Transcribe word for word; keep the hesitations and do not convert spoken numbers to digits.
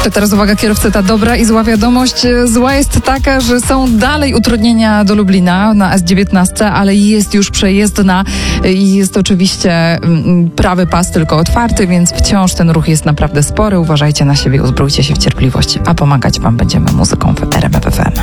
To teraz uwaga kierowcy, ta dobra i zła wiadomość. Zła jest taka, że są dalej utrudnienia do Lublina na S dziewiętnaście, ale jest już przejezdna i jest oczywiście prawy pas tylko otwarty, więc wciąż ten ruch jest naprawdę spory. Uważajcie na siebie, uzbrójcie się w cierpliwość, a pomagać wam będziemy muzyką w R M F F M.